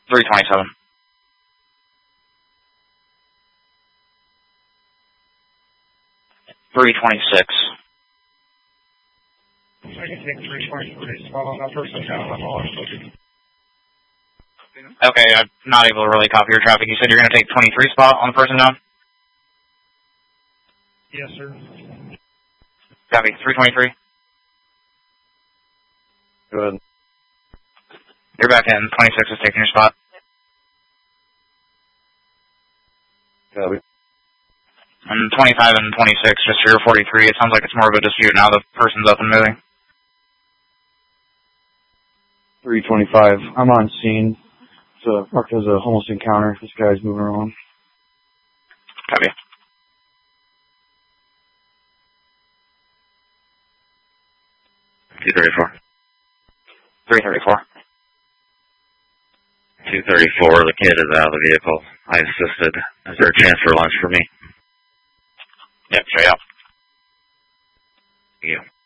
327. 326. I can take 323 spot on that person down. I'm all Okay, I'm not able to really copy your traffic. You said you're going to take 23 spot on the person down? Yes, sir. Copy. 323. Go ahead. You're back in. 26 is taking your spot. Copy. And 25 and 26, just for your 43. It sounds like it's more of a dispute now the person's up and moving. 325. I'm on scene. There's a homeless encounter. This guy's moving around. Copy. $234. 334. 234, the kid is out of the vehicle. I assisted. Is there a chance for lunch for me? Yep, straight up. Thank you.